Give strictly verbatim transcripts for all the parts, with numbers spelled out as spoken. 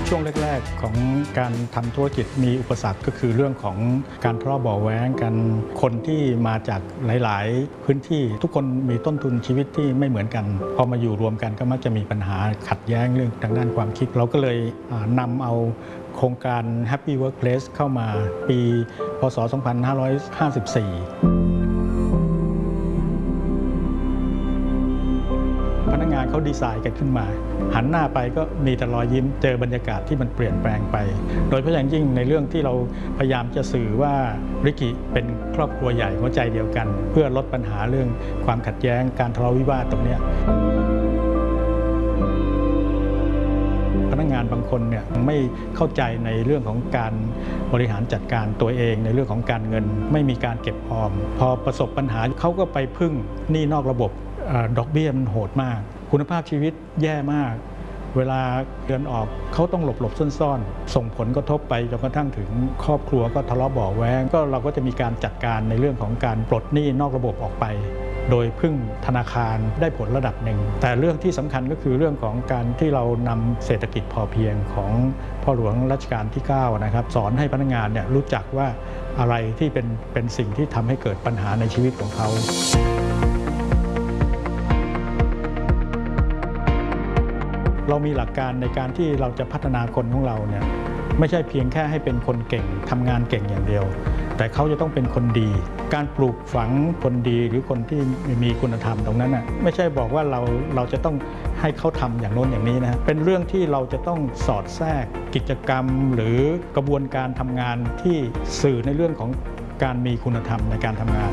ช่วงแรกๆของการทำธุรกิจมีอุปสรรคก็คือเรื่องของการทะเลาะเบาะแว้งกันคนที่มาจากหลายๆพื้นที่ทุกคนมีต้นทุนชีวิตที่ไม่เหมือนกันพอมาอยู่รวมกันก็มักจะมีปัญหาขัดแย้งเรื่องทางด้านความคิดเราก็เลยนำเอาโครงการ Happy Workplace เข้ามาปีพ.ศ. สองพันห้าร้อยห้าสิบสี่พนักงานเขาดีไซน์กันขึ้นมาหันหน้าไปก็มีแต่รอยยิ้มเจอบรรยากาศที่มันเปลี่ยนแปลงไปโดยเฉพาะอย่างยิ่งในเรื่องที่เราพยายามจะสื่อว่าริกิเป็นครอบครัวใหญ่หัวใจเดียวกันเพื่อลดปัญหาเรื่องความขัดแย้งการทะเลาะวิวาทตรงนี้พนักงานบางคนเนี่ยไม่เข้าใจในเรื่องของการบริหารจัดการตัวเองในเรื่องของการเงินไม่มีการเก็บออมพอประสบปัญหาเขาก็ไปพึ่งหนี้นอกระบบดอกเบี้ยมันโหดมากคุณภาพชีวิตแย่มากเวลาเดือนออกเขาต้องหลบหลบซ่อนๆส่งผลกระทบไปจนกระทั่งถึงครอบครัวก็ทะเลาะเบาะแว้งก็เราก็จะมีการจัดการในเรื่องของการปลดหนี้นอกระบบออกไปโดยพึ่งธนาคารได้ผลระดับหนึ่งแต่เรื่องที่สำคัญก็คือเรื่องของการที่เรานำเศรษฐกิจพอเพียงของพ่อหลวงรัชกาลที่เก้านะครับสอนให้พนักงานเนี่ยรู้จักว่าอะไรที่เป็นเป็นสิ่งที่ทำให้เกิดปัญหาในชีวิตของเขาเรามีหลักการในการที่เราจะพัฒนาคนของเราเนี่ยไม่ใช่เพียงแค่ให้เป็นคนเก่งทำงานเก่งอย่างเดียวแต่เขาจะต้องเป็นคนดีการปลูกฝังคนดีหรือคนที่มีคุณธรรมตรงนั้นน่ะไม่ใช่บอกว่าเราเราจะต้องให้เขาทำอย่างโน้นอย่างนี้นะเป็นเรื่องที่เราจะต้องสอดแทรกกิจกรรมหรือกระบวนการทำงานที่สื่อในเรื่องของการมีคุณธรรมในการทำงาน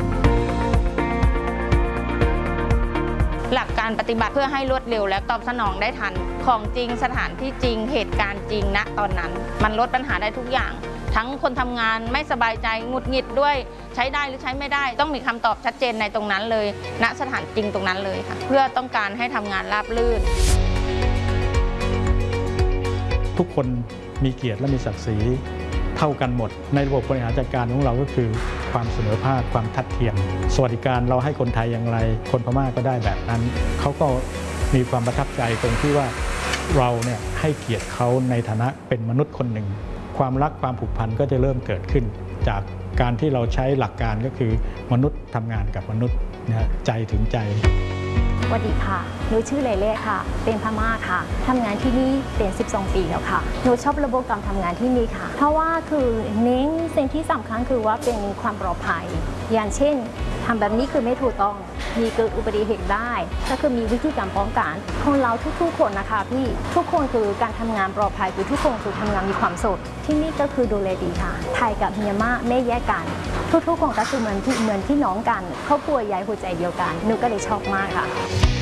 หลักการปฏิบัติเพื่อให้รวดเร็วและตอบสนองได้ทันของจริงสถานที่จริงเหตุการณ์จริงณตอนนั้นมันลดปัญหาได้ทุกอย่างทั้งคนทำงานไม่สบายใจหงุดหงิดด้วยใช้ได้หรือใช้ไม่ได้ต้องมีคำตอบชัดเจนในตรงนั้นเลยณสถานจริงตรงนั้นเลยค่ะเพื่อต้องการให้ทำงานราบรื่นทุกคนมีเกียรติและมีศักดิ์ศรีเท่ากันหมดในระบบบริหารจัดการของเราก็คือความเสมอภาคความทัดเทียมสวัสดิการเราให้คนไทยอย่างไรคนพม่าก็ได้แบบนั้นเขาก็มีความประทับใจตรงที่ว่าเราเนี่ยให้เกียรติเขาในฐานะเป็นมนุษย์คนหนึ่งความรักความผูกพันก็จะเริ่มเกิดขึ้นจากการที่เราใช้หลักการก็คือมนุษย์ทำงานกับมนุษย์นะใจถึงใจสวัสดีค่ะหนูชื่อเลเล่ค่ะเป็นพม่าค่ะทำงานที่นี่เป็นสิบสองปีแล้วค่ะหนูชอบระบบการทำงานที่นี่ค่ะเพราะว่าคือเน้นสิ่งที่สำคัญคือว่าเป็นความปลอดภัยอย่างเช่นทำแบบนี้คือไม่ถูกต้องมีเกิดอุบัติเหตุได้ก็คือมีวิธีการป้องกันของเราทุกๆคนนะคะพี่ทุกคนคือการทำงานปลอดภัยคือทุกคนคือทำงานมีความสุขที่นี่ก็คือดูแลดีค่ะไทยกับเมียนมาไม่แยกกันทุกๆคนก็คือเหมือนที่เหมือนที่น้องกันครอบครัวใหญ่หัวใจเดียวกันหนูก็เลยชอบมากค่ะ